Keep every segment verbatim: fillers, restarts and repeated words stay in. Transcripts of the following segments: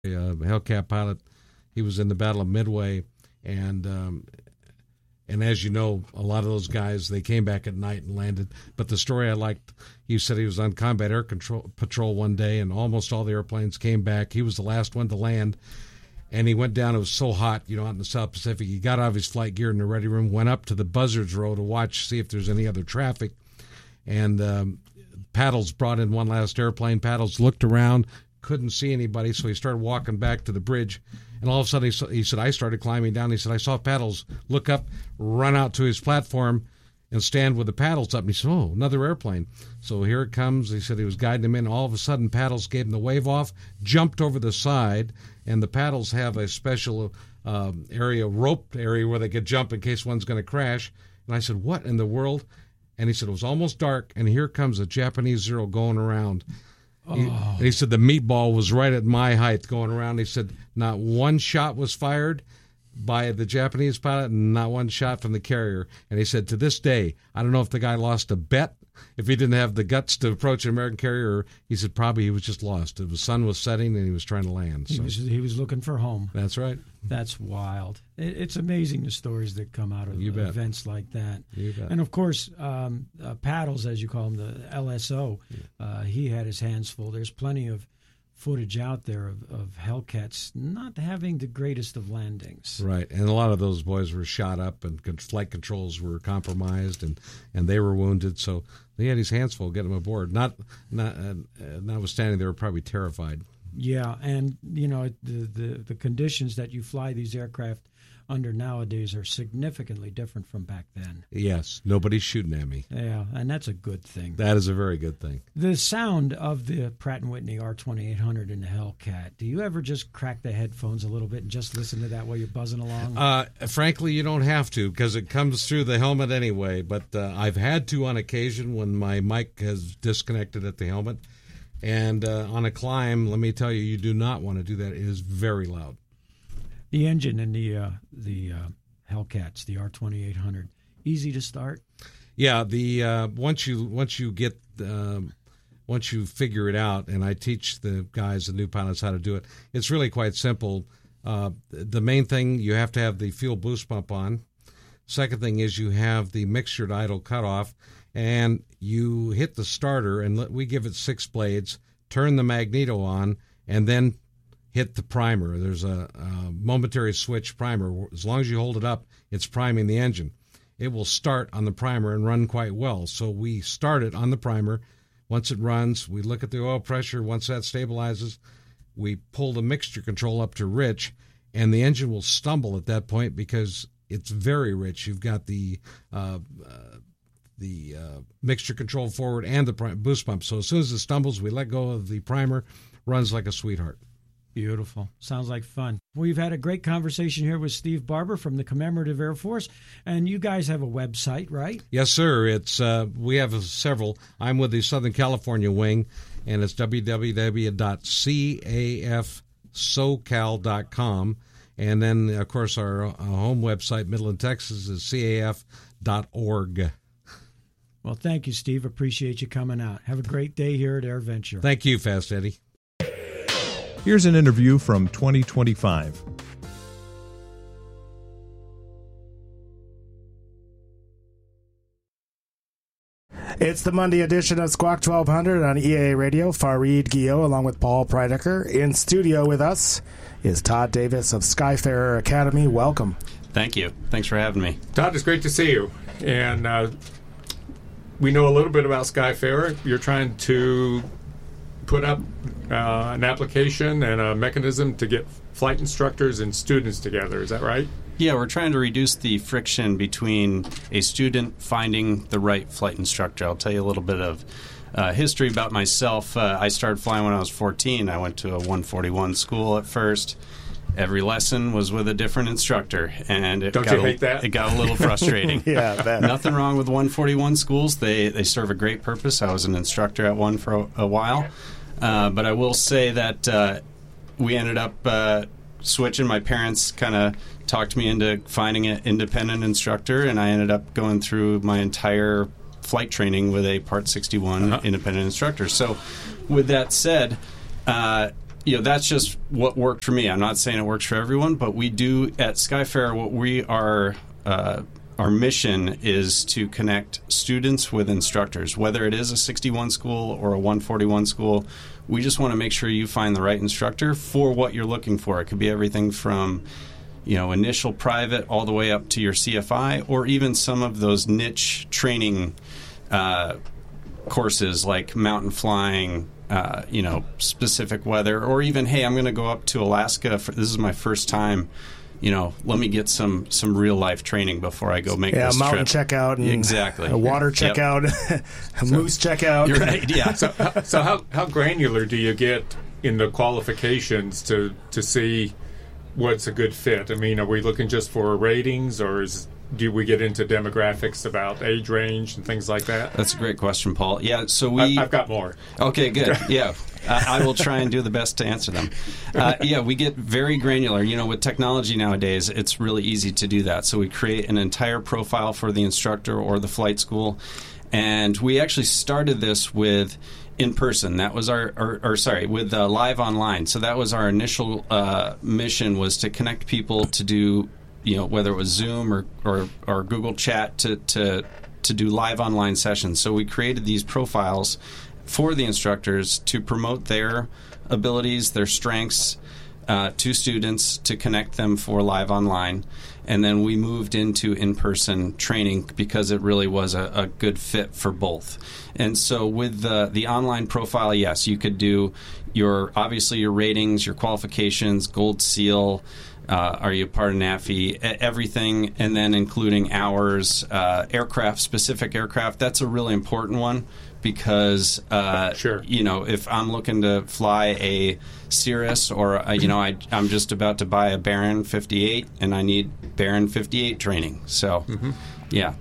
a Hellcat pilot. He was in the Battle of Midway, and um, and as you know, a lot of those guys, they came back at night and landed. But the story I liked, he said he was on combat air control patrol one day, and almost all the airplanes came back. He was the last one to land, and he went down. It was so hot, you know, out in the South Pacific. He got out of his flight gear in the ready room, went up to the buzzards row to watch, see if there's any other traffic, and um, paddles brought in one last airplane. Paddles looked around, couldn't see anybody, so he started walking back to the bridge. And all of a sudden, he, saw, he said, I started climbing down. He said, I saw paddles look up, run out to his platform, and stand with the paddles up. And he said, oh, another airplane. So here it comes. He said he was guiding him in. All of a sudden, paddles gave him the wave off, jumped over the side, and the paddles have a special uh, area, rope area, where they could jump in case one's going to crash. And I said, what in the world? And he said, it was almost dark, and here comes a Japanese Zero going around. Oh. He, and he said the meatball was right at my height going around. He said not one shot was fired by the Japanese pilot and not one shot from the carrier. And he said to this day, I don't know if the guy lost a bet, if he didn't have the guts to approach an American carrier. Or he said probably he was just lost. The sun was setting and he was trying to land. He, so. was, he was looking for home. That's right. That's wild. It, it's amazing the stories that come out of events like that. You bet. And, of course, um, uh, Paddles, as you call him, the L S O, yeah. uh, he had his hands full. There's plenty of footage out there of, of Hellcats not having the greatest of landings. Right, and a lot of those boys were shot up and flight controls were compromised and, and they were wounded, so he had his hands full getting them aboard. Not, not uh, notwithstanding, they were probably terrified. Yeah, and, you know, the, the, the conditions that you fly these aircraft under nowadays are significantly different from back then. Yes, nobody's shooting at me. Yeah, and that's a good thing. That is a very good thing. The sound of the Pratt and Whitney R twenty-eight hundred and the Hellcat, do you ever just crack the headphones a little bit and just listen to that while you're buzzing along? Uh, frankly, you don't have to because it comes through the helmet anyway, but uh, I've had to on occasion when my mic has disconnected at the helmet. And uh, on a climb, let me tell you, you do not want to do that. It is very loud. The engine in the uh, the uh, Hellcats, the R twenty-eight hundred, easy to start. Yeah, the uh, once you once you get um, once you figure it out, and I teach the guys, the new pilots, how to do it. It's really quite simple. Uh, the main thing, you have to have the fuel boost pump on. Second thing is you have the mixture to idle cutoff, and you hit the starter, and let, we give it six blades. Turn the magneto on, and then hit the primer. There's a, a momentary switch primer. As long as you hold it up, it's priming the engine. It will start on the primer and run quite well. So we start it on the primer. Once it runs, we look at the oil pressure. Once that stabilizes, we pull the mixture control up to rich, and the engine will stumble at that point because it's very rich. You've got the uh, uh, the uh, mixture control forward and the boost pump. So as soon as it stumbles, we let go of the primer, runs like a sweetheart. Beautiful. Sounds like fun. We've had a great conversation here with Steve Barber from the Commemorative Air Force, and you guys have a website, right? Yes, sir. It's uh, we have several. I'm with the Southern California wing, and it's w w w dot c a f socal dot com. And then, of course, our, our home website, Midland, Texas, is c a f dot org. Well, thank you, Steve. Appreciate you coming out. Have a great day here at AirVenture. Thank you, Fast Eddie. Here's an interview from twenty twenty-five. It's the Monday edition of Squawk twelve hundred on E A Radio. Fareed Guillot along with Paul Preidecker. In studio with us is Todd Davis of Skyfarer Academy. Welcome. Thank you. Thanks for having me. Todd, it's great to see you. And uh, we know a little bit about Skyfarer. You're trying to put up uh, an application and a mechanism to get flight instructors and students together. Is that right? Yeah, we're trying to reduce the friction between a student finding the right flight instructor. I'll tell you a little bit of uh, history about myself. Uh, I started flying when I was fourteen. I went to a one forty-one school at first. Every lesson was with a different instructor, and it Don't got you a, hate that? It got a little frustrating. Yeah, I bet. Nothing wrong with one forty-one schools. They they serve a great purpose. I was an instructor at one for a, a while, uh, but I will say that uh, we ended up uh, switching. My parents kind of talked me into finding an independent instructor, and I ended up going through my entire flight training with a Part sixty-one uh-huh. independent instructor. So, with that said, uh, you know, that's just what worked for me. I'm not saying it works for everyone, but we do at Skyfair, what we are, uh, our mission is to connect students with instructors, whether it is a sixty-one school or a one forty-one school. We just want to make sure you find the right instructor for what you're looking for. It could be everything from, you know, initial private all the way up to your C F I, or even some of those niche training uh, courses like mountain flying, uh, you know, specific weather, or even, hey, I'm going to go up to Alaska. For, this is my first time. You know, let me get some, some real life training before I go make yeah, this trip. Yeah, mountain checkout, and exactly. a water checkout, yep. a so, moose checkout. You're right. Yeah. so, so how how granular do you get in the qualifications to to see what's a good fit? I mean, are we looking just for ratings, or is do we get into demographics about age range and things like that? That's a great question, Paul. Yeah, so we... I, I've got more. Okay, good. Yeah, I, I will try and do the best to answer them. Uh, yeah, we get very granular. You know, with technology nowadays, it's really easy to do that. So we create an entire profile for the instructor or the flight school, and we actually started this with in person. That was our, or, or sorry, with uh, live online. So that was our initial uh, mission, was to connect people to do, you know, whether it was Zoom or, or, or Google Chat, to, to to do live online sessions. So we created these profiles for the instructors to promote their abilities, their strengths uh, to students, to connect them for live online. And then we moved into in-person training because it really was a, a good fit for both. And so with the, the online profile, yes, you could do your, obviously your ratings, your qualifications, Gold Seal, Uh, are you part of N A F I, everything, and then including hours, uh, aircraft, specific aircraft. That's a really important one because, uh, sure. you know, if I'm looking to fly a Cirrus, or, a, you know, I, I'm just about to buy a Baron fifty-eight and I need Baron fifty-eight training. So, mm-hmm. yeah.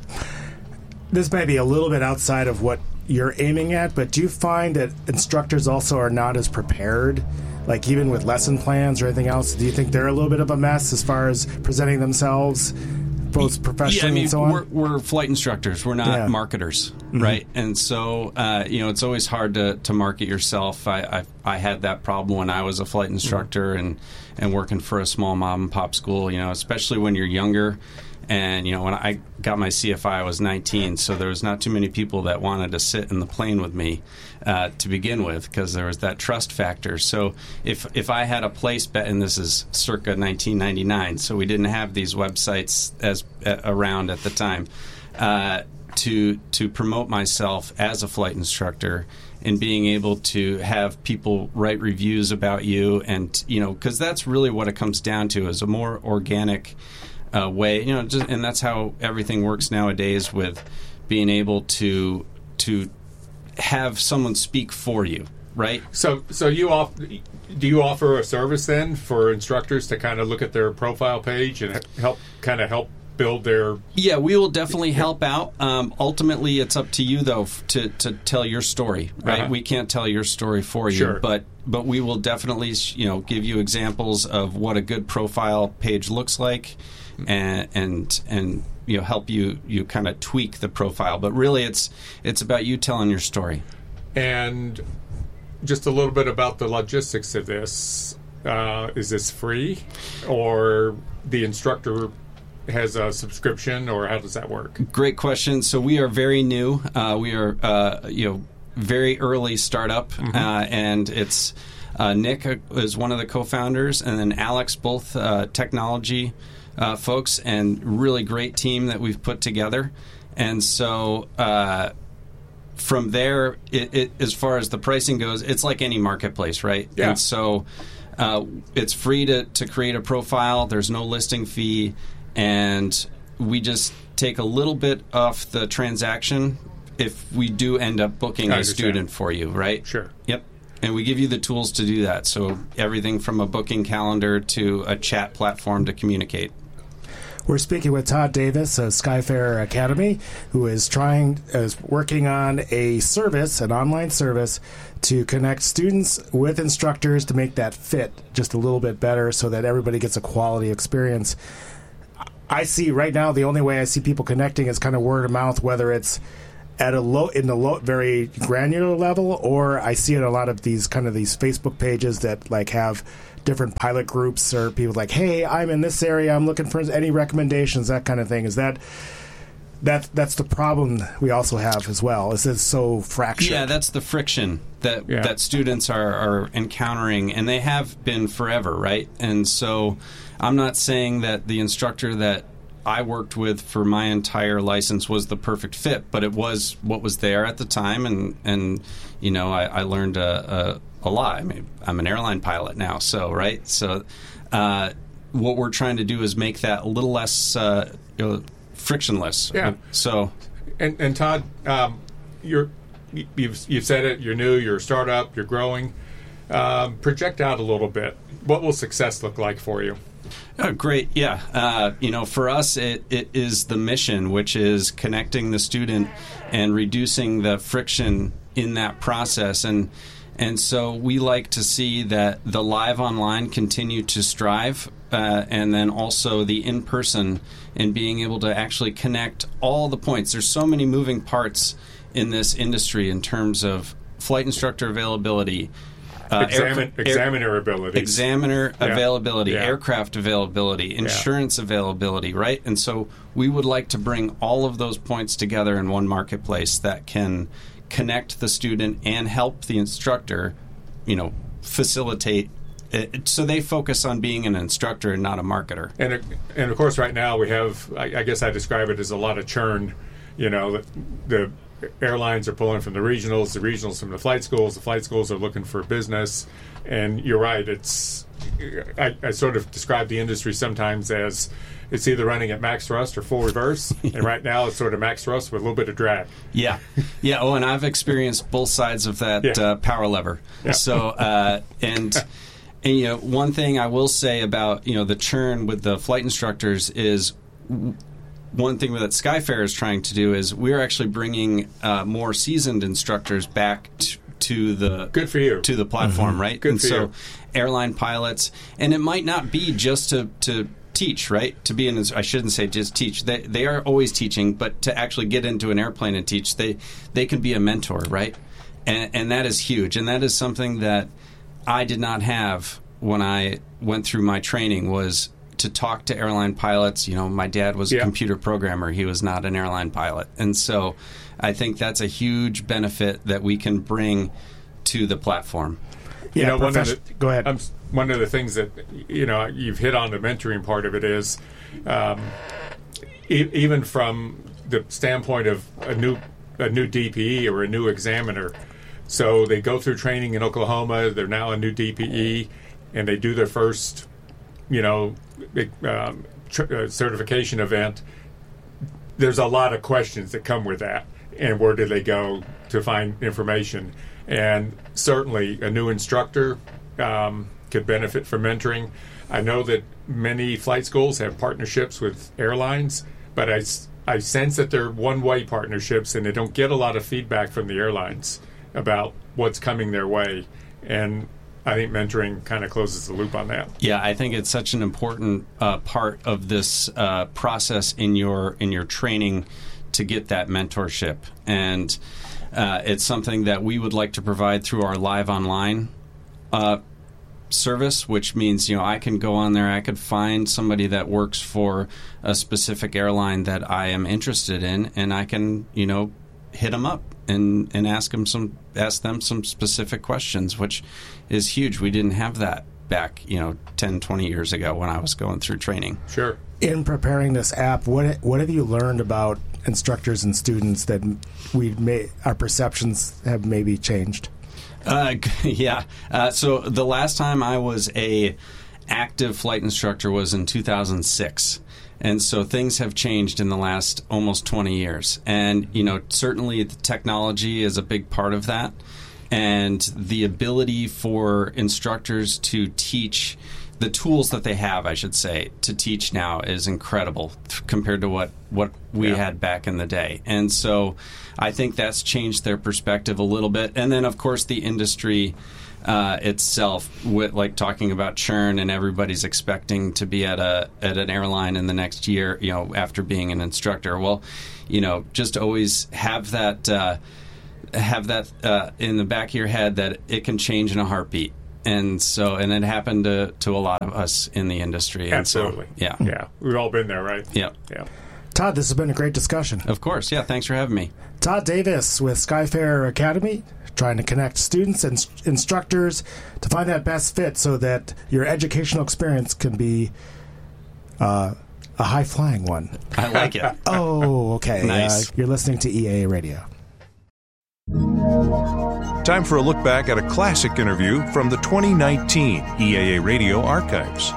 This may be a little bit outside of what you're aiming at, but do you find that instructors also are not as prepared? Like even with lesson plans or anything else, do you think they're a little bit of a mess as far as presenting themselves, both professionally yeah, I mean, and so on? We're, we're flight instructors. We're not yeah. marketers, mm-hmm. right? And so, uh, you know, it's always hard to, to market yourself. I, I I had that problem when I was a flight instructor mm-hmm. and, and working for a small mom and pop school, you know, especially when you're younger. And, you know, when I got my C F I, I was nineteen, so there was not too many people that wanted to sit in the plane with me uh, to begin with, because there was that trust factor. So if if I had a place bet, and this is circa nineteen ninety-nine, so we didn't have these websites as uh, around at the time, uh, to to promote myself as a flight instructor and being able to have people write reviews about you, and, you know, because that's really what it comes down to, is a more organic Uh, way, you know, just, and that's how everything works nowadays, with being able to to have someone speak for you, right? So, so you off, do you offer a service then for instructors to kind of look at their profile page and help, kind of help build their? Yeah, we will definitely help out. Um, ultimately, it's up to you though f- to to tell your story, right? Uh-huh. We can't tell your story for you, sure. but but we will definitely, you know, give you examples of what a good profile page looks like. And, and and you know, help you you kind of tweak the profile, but really it's it's about you telling your story. And just a little bit about the logistics of this. Uh, is this free, or the instructor has a subscription, or how does that work? Great question. So we are very new. Uh, we are uh, you know very early startup, mm-hmm. uh, and it's uh, Nick is one of the co-founders, and then Alex, both uh, technology. Uh, folks, and really great team that we've put together. And so uh, from there, it, it, as far as the pricing goes, it's like any marketplace, right? Yeah. And so uh, it's free to, to create a profile. There's no listing fee. And we just take a little bit off the transaction if we do end up booking a student for you, right? Sure. Yep. And we give you the tools to do that. So everything from a booking calendar to a chat platform to communicate. We're speaking with Todd Davis of Skyfair Academy, who is trying, is working on a service, an online service, to connect students with instructors to make that fit just a little bit better, so that everybody gets a quality experience. I see right now the only way I see people connecting is kind of word of mouth, whether it's at a low in the low, very granular level, or I see it a lot of these kind of these Facebook pages that like have different pilot groups or people like, hey, I'm in this area, I'm looking for any recommendations, that kind of thing. Is that that that's the problem we also have as well? Is it's so fractured? Yeah, that's the friction that Yeah. that students are, are encountering, and they have been forever, right? And so I'm not saying that the instructor that I worked with for my entire license was the perfect fit, but it was what was there at the time, and, and you know, I, I learned a, a, a lot. I mean, I'm an airline pilot now, so, right? So uh, what we're trying to do is make that a little less uh, you know, frictionless. Yeah. So, And, and Todd, um, you're, you've, you've said it, you're new, you're a startup, you're growing. Um, project out a little bit. What will success look like for you? Oh, great. Yeah. Uh, you know, for us, it, it is the mission, which is connecting the student and reducing the friction in that process. And and so we like to see that the live online continue to strive, uh, and then also the in-person and being able to actually connect all the points. There's so many moving parts in this industry in terms of flight instructor availability, Uh, Examin- air- examiner ability. Examiner Yeah. availability, Yeah. aircraft availability, insurance availability, right? And so we would like to bring all of those points together in one marketplace that can connect the student and help the instructor, you know, facilitate it, so they focus on being an instructor and not a marketer. And it- and of course, right now we have. I, I guess I describe it as a lot of churn. You know, the, the airlines are pulling from the regionals, the regionals from the flight schools, the flight schools are looking for business. And you're right. It's I, I sort of describe the industry sometimes as it's either running at max thrust or full reverse. And right now it's sort of max thrust with a little bit of drag. Yeah, yeah. Oh, and I've experienced both sides of that Yeah. uh, power lever. Yeah. So, uh, and and you know, one thing I will say about you know the churn with the flight instructors is w- one thing that Skyfair is trying to do is we're actually bringing uh, more seasoned instructors back t- to the Good for you. to the platform, right? Good and for so you. airline pilots, and it might not be just to to teach, right? To be an, I shouldn't say just teach. They they are always teaching, but to actually get into an airplane and teach, they they can be a mentor, right? And and that is huge, and that is something that I did not have when I went through my training was to talk to airline pilots. You know, my dad was Yeah. a computer programmer. He was not an airline pilot. And so I think that's a huge benefit that we can bring to the platform. Yeah, you know, one of profession- the, go ahead. Um, one of the things that you know you've hit on the mentoring part of it is, um, e- even from the standpoint of a new a new D P E or a new examiner. So they go through training in Oklahoma. They're now a new D P E, and they do their first, you know, um, tr- uh, certification event. There's a lot of questions that come with that, and where do they go to find information? And certainly, a new instructor um, could benefit from mentoring. I know that many flight schools have partnerships with airlines, but I, s- I sense that they're one-way partnerships, and they don't get a lot of feedback from the airlines about what's coming their way. And I think mentoring kind of closes the loop on that. Yeah, I think it's such an important uh, part of this uh, process in your in your training to get that mentorship, and uh, it's something that we would like to provide through our live online uh, service, which means you know I can go on there, I could find somebody that works for a specific airline that I am interested in, and I can you know hit them up and and ask them some ask them some specific questions, which is huge. We didn't have that back, you know, ten, twenty years ago when I was going through training. Sure. In preparing this app, what what have you learned about instructors and students that we may our perceptions have maybe changed? Uh, yeah. Uh, so the last time I was a active flight instructor was in two thousand six. And so things have changed in the last almost twenty years. And, you know, certainly the technology is a big part of that. And the ability for instructors to teach, the tools that they have, I should say, to teach now is incredible compared to what, what we Yeah. had back in the day. And so I think that's changed their perspective a little bit. And then, of course, the industry uh, itself, with, like talking about churn, and everybody's expecting to be at a at an airline in the next year, you know, after being an instructor. Well, you know, just always have that uh, have that uh, in the back of your head that it can change in a heartbeat. And so, and it happened to, to a lot of us in the industry. And Absolutely. So, yeah. Yeah. We've all been there, right? Yeah. Yeah. Todd, this has been a great discussion. Of course. Yeah. Thanks for having me. Todd Davis with Skyfarer Academy, trying to connect students and st- instructors to find that best fit so that your educational experience can be uh, a high-flying one. I like it. Oh, okay. Nice. Uh, you're listening to E A A Radio. Time for a look back at a classic interview from the twenty nineteen E A A Radio archives.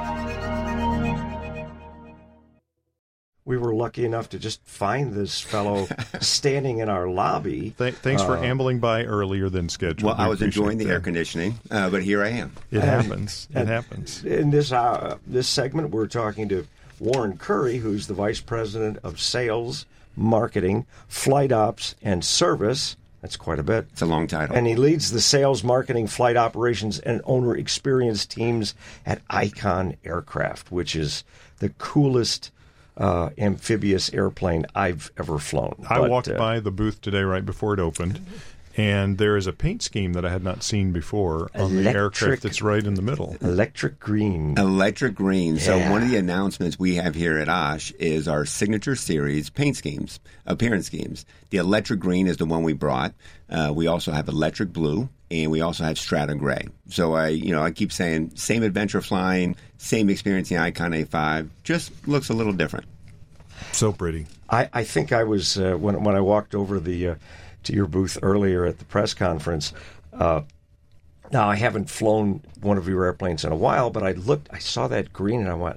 We were lucky enough to just find this fellow standing in our lobby. Th- thanks for Uh, ambling by earlier than scheduled. Well, I We was enjoying the appreciate air that. conditioning, uh, but here I am. It And- happens. It and happens. In this uh, this segment, we're talking to Warren Curry, who's the Vice President of Sales, Marketing, Flight Ops, and Service. That's quite a bit. It's a long title. And he leads the sales, marketing, flight operations, and owner experience teams at Icon Aircraft, which is the coolest uh, amphibious airplane I've ever flown. I But, walked uh, by the booth today right before it opened, and there is a paint scheme that I had not seen before on the Electric- aircraft that's right in the middle. Electric green. Electric green. So Yeah. one of the announcements we have here at Osh is our signature series paint schemes, appearance schemes. The electric green is the one we brought. Uh, we also have electric blue, and we also have strata gray. So I, you know, I keep saying same adventure flying, same experience in the Icon A five, just looks a little different. So pretty. I, I think I was uh, when when I walked over the uh, to your booth earlier at the press conference. Uh, now I haven't flown one of your airplanes in a while, but I looked, I saw that green, and I went,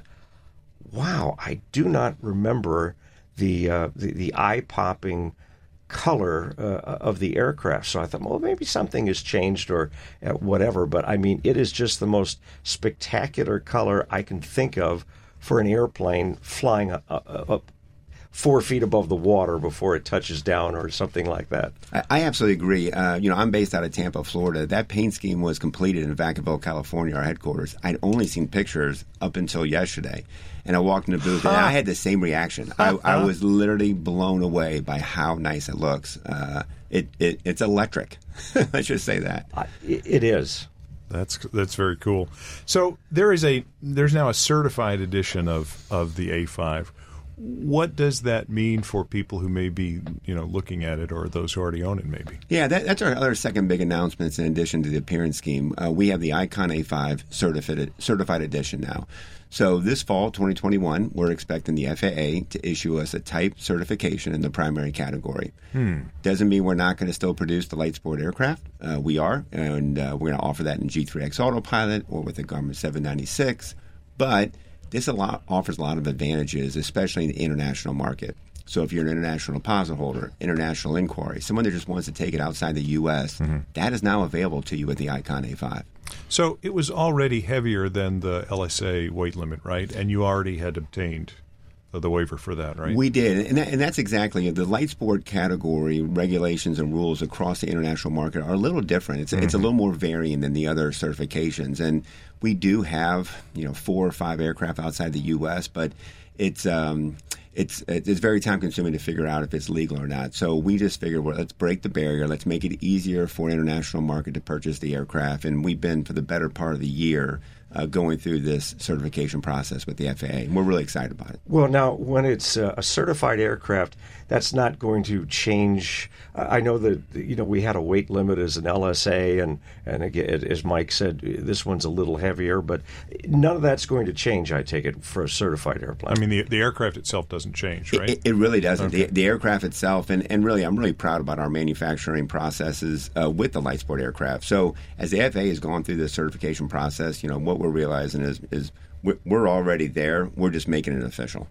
"Wow!" I do not remember the uh, the, the eye popping color uh, of the aircraft. So I thought, well, maybe something has changed or uh, whatever. But I mean, it is just the most spectacular color I can think of for an airplane flying up, up four feet above the water before it touches down or something like that. I, I absolutely agree. Uh, you know, I'm based out of Tampa, Florida. That paint scheme was completed in Vacaville, California, our headquarters. I'd only seen pictures up until yesterday. And I walked in the booth, and I had the same reaction. I, I was literally blown away by how nice it looks. Uh, it, it It's electric. Let's just say that. I, it is. That's that's very cool. So there is a there's now a certified edition of, of the A five. What does that mean for people who may be, you know, looking at it, or those who already own it, maybe? Yeah, that, that's our other second big announcement in addition to the appearance scheme. Uh, we have the Icon A five certified, certified edition now. So this fall, twenty twenty-one, we're expecting the F A A to issue us a type certification in the primary category. Hmm. Doesn't mean we're not going to still produce the light sport aircraft. Uh, we are, and uh, we're going to offer that in G three X Autopilot or with the Garmin seven ninety-six. But this a lot, offers a lot of advantages, especially in the international market. So if you're an international deposit holder, international inquiry, someone that just wants to take it outside the U S, mm-hmm. that is now available to you with the Icon A five. So it was already heavier than the L S A weight limit, right? And you already had obtained the waiver for that, right? We did, and, that, and that's exactly it. The light sport category regulations and rules across the international market are a little different. It's, mm-hmm. it's a little more varying than the other certifications, and we do have, you know, four or five aircraft outside the U S, but it's um, it's it's very time consuming to figure out if it's legal or not. So we just figured, well, let's break the barrier. Let's make it easier for an international market to purchase the aircraft, and we've been for the better part of the year Uh, going through this certification process with the F A A. And we're really excited about it. Well, now, when it's uh, a certified aircraft, that's not going to change. Uh, I know that, you know, we had a weight limit as an L S A, and, and again, as Mike said, this one's a little heavier, but none of that's going to change, I take it, for a certified airplane. I mean, the, the aircraft itself doesn't change, right? It, it really doesn't. Okay. The, the aircraft itself, and, and really, I'm really proud about our manufacturing processes uh, with the light sport aircraft. So as the F A A has gone through the certification process, you know, what we're realizing is, is we're, we're already there. We're just making it official.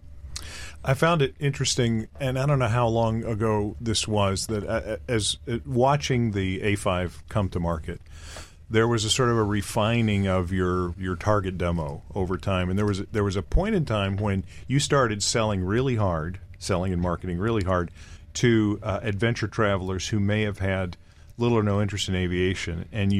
I found it interesting, and I don't know how long ago this was, that uh, as uh, watching the A five come to market, there was a sort of a refining of your, your target demo over time. And there was, a, there was a point in time when you started selling really hard, selling and marketing really hard, to uh, adventure travelers who may have had little or no interest in aviation, and you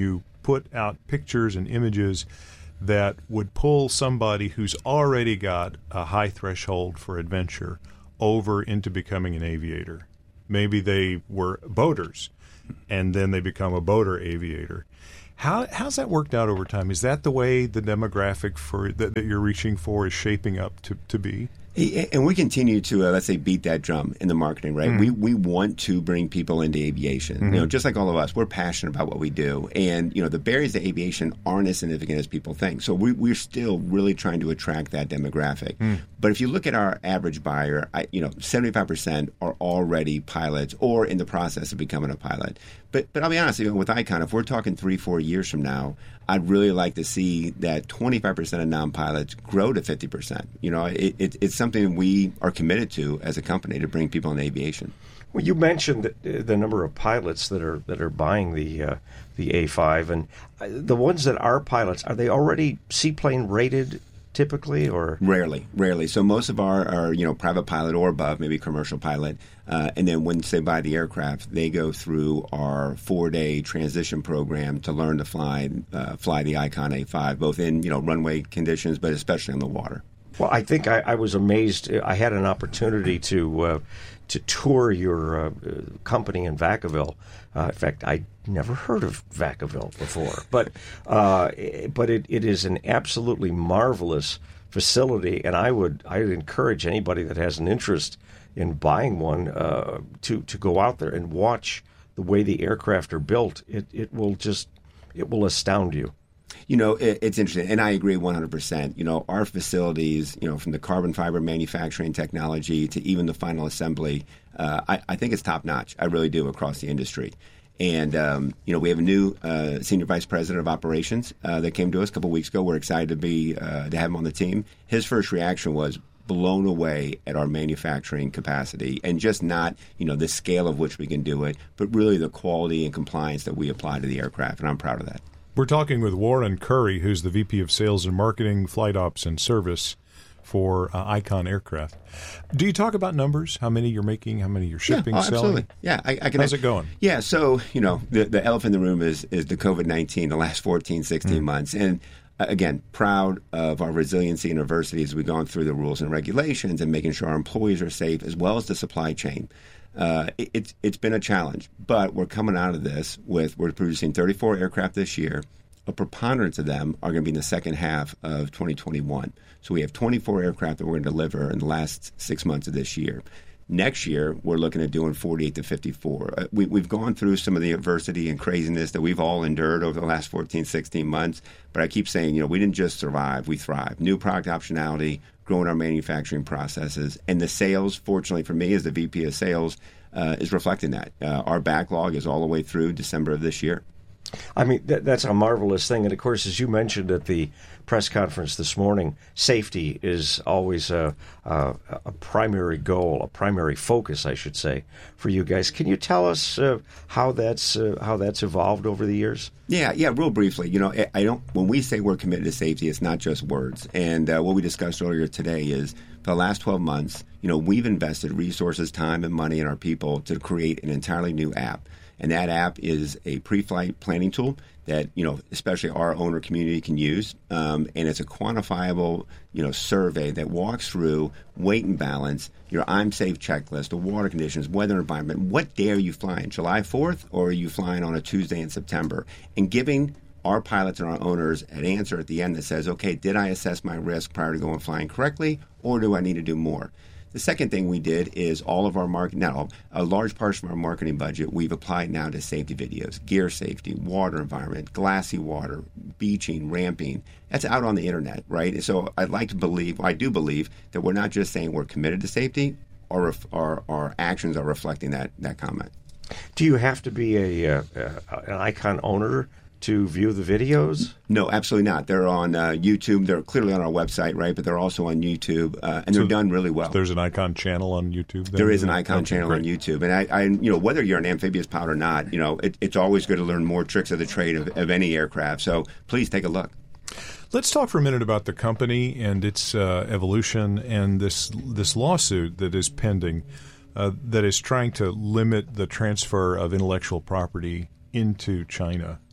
put out pictures and images that would pull somebody who's already got a high threshold for adventure over into becoming an aviator. Maybe they were boaters, and then they become a boater aviator. How how's that worked out over time? Is that the way the demographic for that, that you're reaching for is shaping up to, to be? And we continue to, uh, let's say, beat that drum in the marketing, right? Mm-hmm. We we want to bring people into aviation. Mm-hmm. You know, just like all of us, we're passionate about what we do. And, you know, the barriers to aviation aren't as significant as people think. So we, we're still really trying to attract that demographic. Mm. But if you look at our average buyer, I, you know, seventy-five percent are already pilots or in the process of becoming a pilot. But but I'll be honest, you know, with Icon, if we're talking three, four years from now, I'd really like to see that twenty-five percent of non-pilots grow to fifty percent. You know, it, it, it's something we are committed to as a company to bring people in aviation. Well, you mentioned the, the number of pilots that are that are buying the uh, the A five, and the ones that are pilots, are they already seaplane rated? Typically, or rarely, rarely. So most of our are you know private pilot or above, maybe commercial pilot, uh, and then once they buy the aircraft, they go through our four-day transition program to learn to fly uh, fly the Icon A five, both in you know runway conditions, but especially on the water. Well, I think I, I was amazed. I had an opportunity to uh, to tour your uh, company in Vacaville. Uh, in fact, I never heard of Vacaville before, but uh, but it, it is an absolutely marvelous facility, and I would I would encourage anybody that has an interest in buying one uh, to to go out there and watch the way the aircraft are built. It it will just it will astound you. You know, it, it's interesting, and I agree one hundred percent. You know, our facilities, you know, from the carbon fiber manufacturing technology to even the final assembly, uh, I, I think it's top-notch. I really do, across the industry. And, um, you know, we have a new uh, senior vice president of operations uh, that came to us a couple weeks ago. We're excited to be uh, to have him on the team. His first reaction was blown away at our manufacturing capacity, and just not, you know, the scale of which we can do it, but really the quality and compliance that we apply to the aircraft, and I'm proud of that. We're talking with Warren Curry, who's the V P of Sales and Marketing, Flight Ops, and Service for uh, Icon Aircraft. Do you talk about numbers? How many you're making? How many you're shipping, yeah, oh, selling? Absolutely. Yeah, I, I can. How's it going? Yeah, so, you know, the, the elephant in the room is, is the COVID nineteen, the last fourteen, sixteen mm. months. And uh, again, proud of our resiliency and adversity as we've gone through the rules and regulations and making sure our employees are safe, as well as the supply chain. Uh, it, it's it's been a challenge, but we're coming out of this with, we're producing thirty-four aircraft this year. A preponderance of them are going to be in the second half of twenty twenty-one. So we have twenty-four aircraft that we're going to deliver in the last six months of this year. Next year, we're looking at doing forty-eight to fifty-four. Uh, we, we've gone through some of the adversity and craziness that we've all endured over the last fourteen, sixteen months. But I keep saying, you know, we didn't just survive, we thrived. New product optionality, growing our manufacturing processes. And the sales, fortunately for me as the V P of Sales, uh, is reflecting that. Uh, our backlog is all the way through December of this year. I mean, that, that's a marvelous thing. And, of course, as you mentioned at the press conference this morning, safety is always a, a, a primary goal, a primary focus, I should say, for you guys. Can you tell us uh, how that's uh, how that's evolved over the years? Yeah, yeah, real briefly. You know, I don't. When we say we're committed to safety, it's not just words. And uh, what we discussed earlier today is for the last twelve months, you know, we've invested resources, time, and money in our people to create an entirely new app. And that app is a pre-flight planning tool that, you know, especially our owner community can use. Um, and it's a quantifiable, you know, survey that walks through weight and balance, your I'm safe checklist, the water conditions, weather environment. What day are you flying? July fourth, or are you flying on a Tuesday in September? And giving our pilots and our owners an answer at the end that says, okay, did I assess my risk prior to going flying correctly, or do I need to do more? The second thing we did is all of our market, not all, a large portion of our marketing budget we've applied now to safety videos, gear safety, water environment, glassy water, beaching, ramping. That's out on the internet, right? So I'd like to believe, I do believe, that we're not just saying we're committed to safety, our our, our actions are reflecting that that comment. Do you have to be a uh, uh, an Icon owner to view the videos? No, absolutely not. They're on uh, YouTube. They're clearly on our website, right? But they're also on YouTube, uh, and so they're done really well. There's an Icon channel on YouTube. Then? There is an Icon okay, channel great. on YouTube, and I, I, you know, whether you're an amphibious pilot or not, you know, it, it's always good to learn more tricks of the trade of, of any aircraft. So please take a look. Let's talk for a minute about the company and its uh, evolution and this this lawsuit that is pending, uh, that is trying to limit the transfer of intellectual property into China.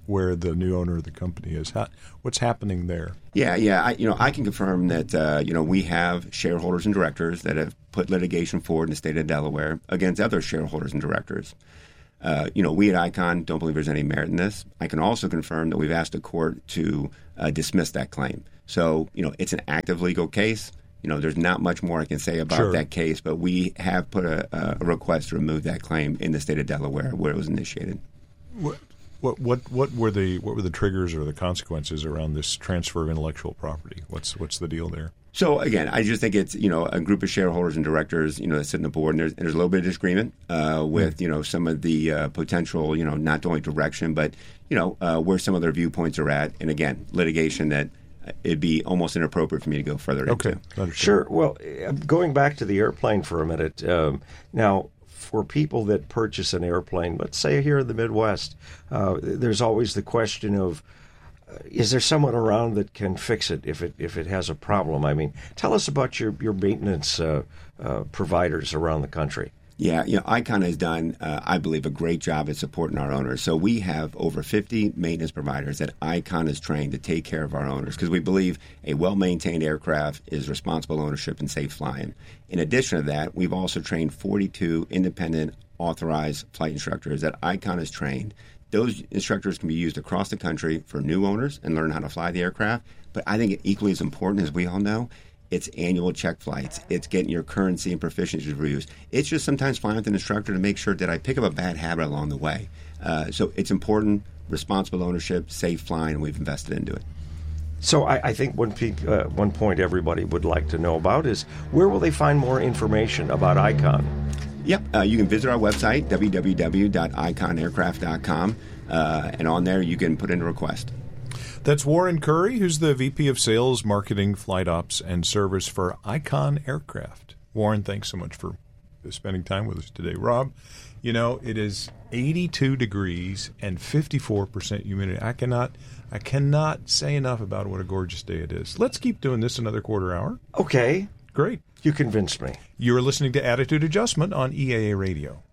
where the new owner of the company is. How, what's happening there? Yeah, yeah. I, you know, I can confirm that uh, you know we have shareholders and directors that have put litigation forward in the state of Delaware against other shareholders and directors. Uh, you know, we at Icahn don't believe there's any merit in this. I can also confirm that we've asked the court to uh, dismiss that claim. So, you know, it's an active legal case. You know, there's not much more I can say about Sure. that case, but we have put a, a request to remove that claim in the state of Delaware where it was initiated. What what what, what were the what were the triggers or the consequences around this transfer of intellectual property? What's what's the deal there? So again, I just think it's you know a group of shareholders and directors you know that sit on the board, and there's, there's a little bit of disagreement uh, with you know some of the uh, potential you know not only direction, but you know uh, where some of their viewpoints are at, and again, litigation that it'd be almost inappropriate for me to go further Okay, into. understood. Sure. Well, uh, going back to the airplane for a minute. Um, now, for people that purchase an airplane, let's say here in the Midwest, uh, there's always the question of, uh, is there someone around that can fix it if it if it has a problem? I mean, tell us about your, your maintenance uh, uh, providers around the country. Yeah, you know, Icahn has done, uh, I believe, a great job at supporting our owners. So we have over fifty maintenance providers that Icahn has trained to take care of our owners because we believe a well-maintained aircraft is responsible ownership and safe flying. In addition to that, we've also trained forty-two independent authorized flight instructors that Icahn has trained. Those instructors can be used across the country for new owners and learn how to fly the aircraft. But I think equally as important, as we all know, it's annual check flights. It's getting your currency and proficiency reviews. It's just sometimes flying with an instructor to make sure that I pick up a bad habit along the way. Uh, so it's important, responsible ownership, safe flying, and we've invested into it. So I, I think one, pe- uh, one point everybody would like to know about is where will they find more information about Icahn? Yep. Uh, you can visit our website, w w w dot icahn aircraft dot com, uh, and on there you can put in a request. That's Warren Curry, who's the V P of Sales, Marketing, Flight Ops, and Service for Icahn Aircraft. Warren, thanks so much for spending time with us today. Rob, you know, it is eighty-two degrees and fifty-four percent humidity. I cannot, I cannot say enough about what a gorgeous day it is. Let's keep doing this another quarter hour. Okay. Great. You convinced me. You are listening to Attitude Adjustment on E A A Radio.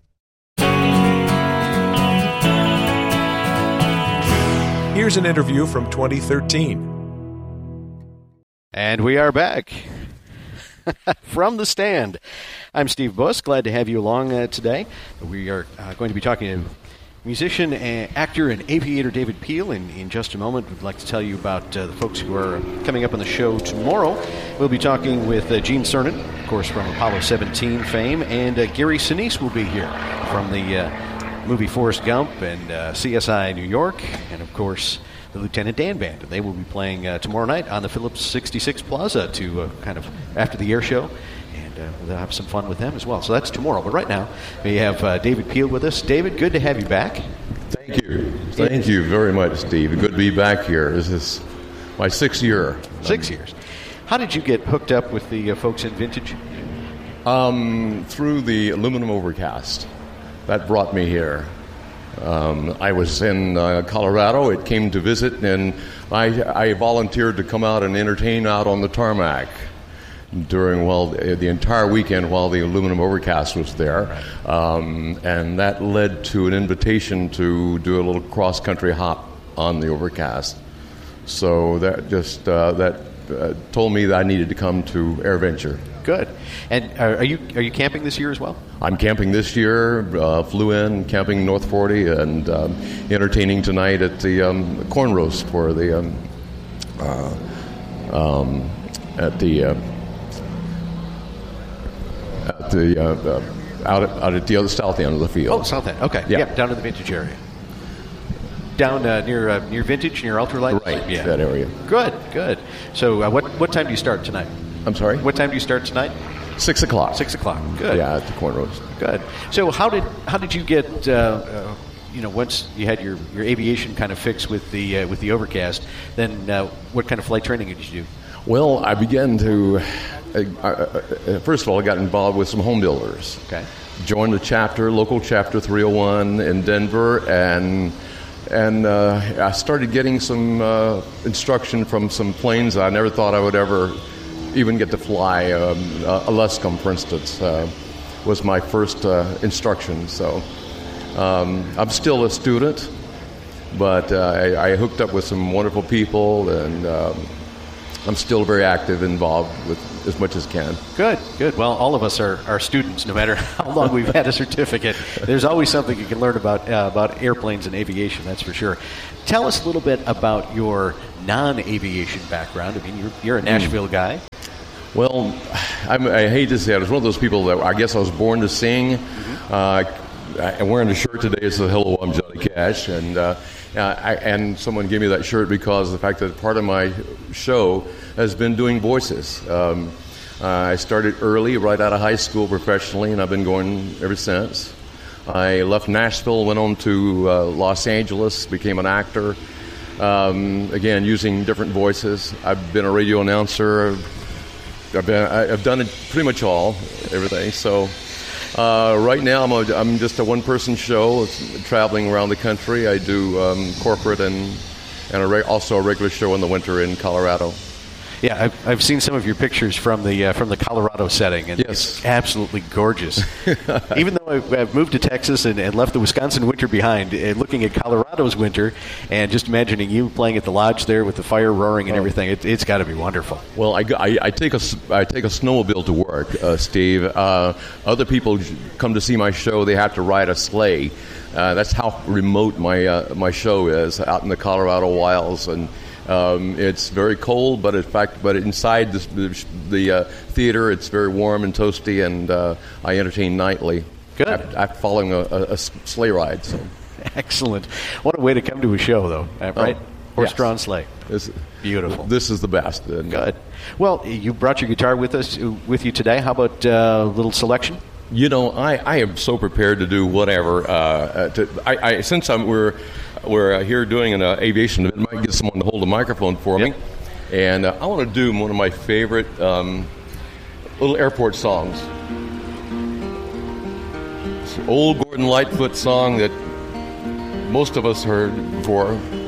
Here's an interview from twenty thirteen. And we are back from the stand. I'm Steve Buss. Glad to have you along uh, today. We are uh, going to be talking to musician, and actor, and aviator David Peel in, in just a moment. We'd like to tell you about uh, the folks who are coming up on the show tomorrow. We'll be talking with uh, Gene Cernan, of course, from Apollo seventeen fame, and uh, Gary Sinise will be here from the uh, movie Forrest Gump and uh, C S I New York, and, of course, the Lieutenant Dan Band. And they will be playing uh, tomorrow night on the Phillips sixty-six Plaza to uh, kind of after the air show. And uh, we'll have some fun with them as well. So that's tomorrow. But right now, we have uh, David Peel with us. David, good to have you back. Thank you. Thank you very much, Steve. Good to be back here. This is my sixth year. Six years. How did you get hooked up with the uh, folks in Vintage? Um, through the Aluminum Overcast. That brought me here. Um, I was in uh, Colorado. It came to visit, and I, I volunteered to come out and entertain out on the tarmac during well the, the entire weekend while the Aluminum Overcast was there, um, and that led to an invitation to do a little cross-country hop on the Overcast. So that just uh, that uh, told me that I needed to come to AirVenture. Good. And uh, are you are you camping this year as well? I'm camping this year. Uh, flew in, camping North forty, and um, entertaining tonight at the um, Corn Roast for the um, uh, um, at the uh, at the uh, uh, out at, out at the other south end of the field. Oh, south end. Okay. Yeah. Yep, down in the Vintage area. Down uh, near uh, near Vintage, near Ultralight. Right. Yeah. That area. Good. Good. So, uh, what what time do you start tonight? I'm sorry? What time do you start tonight? Six o'clock. Six o'clock. Good. Yeah, at the Corn Roast. Good. So how did how did you get uh, uh, you know once you had your, your aviation kind of fixed with the uh, with the Overcast? Then uh, what kind of flight training did you do? Well, I began to. Uh, uh, first of all, I got involved with some home builders. Okay. Joined the chapter, local chapter three oh one in Denver, and and uh, I started getting some uh, instruction from some planes I never thought I would ever even get to fly. Um, a Luscombe, for instance, uh, was my first uh, instruction. So um, I'm still a student, but uh, I, I hooked up with some wonderful people, and um, I'm still very active, involved with as much as can. Good, good. Well, all of us are, are students, no matter how long we've had a certificate. There's always something you can learn about uh, about airplanes and aviation, that's for sure. Tell us a little bit about your non-aviation background. I mean, you're, you're a Nashville mm. guy. Well, I'm, I hate to say it. I was one of those people that I guess I was born to sing. Mm-hmm. Uh, I'm wearing a shirt today that says, "Hello, I'm Johnny Cash," and uh, I, and someone gave me that shirt because of the fact that part of my show has been doing voices. Um, uh, I started early, right out of high school, professionally, and I've been going ever since. I left Nashville, went on to uh, Los Angeles, became an actor. Um, again, using different voices. I've been a radio announcer. I've been, I've done it pretty much all, everything. So uh, right now I'm, a, I'm just a one-person show, it's traveling around the country. I do um, corporate and and a re- also a regular show in the winter in Colorado. Yeah, I've, I've seen some of your pictures from the uh, from the Colorado setting, and yes. It's absolutely gorgeous. Even though I've, I've moved to Texas and, and left the Wisconsin winter behind, and looking at Colorado's winter, and just imagining you playing at the lodge there with the fire roaring and everything, it, it's got to be wonderful. Well, I, I, I take a I take a snowmobile to work, uh, Steve. Uh, other people come to see my show; they have to ride a sleigh. Uh, that's how remote my uh, my show is, out in the Colorado wilds, and. Um, it's very cold, but in fact, but inside the, the, the uh, theater, it's very warm and toasty, and uh, I entertain nightly. Good. After following a, a, a sleigh ride. So, excellent. What a way to come to a show, though, right? Oh, Horse-drawn yes. sleigh. This, Beautiful. This is the best. And, Good. Well, you brought your guitar with us with you today. How about uh, a little selection? You know, I, I am so prepared to do whatever. Uh, to, I, I since I'm we're we're here doing an uh, aviation event, I might get someone to hold a microphone for yep. me, and uh, I want to do one of my favorite um, little airport songs. It's an old Gordon Lightfoot song that most of us heard before.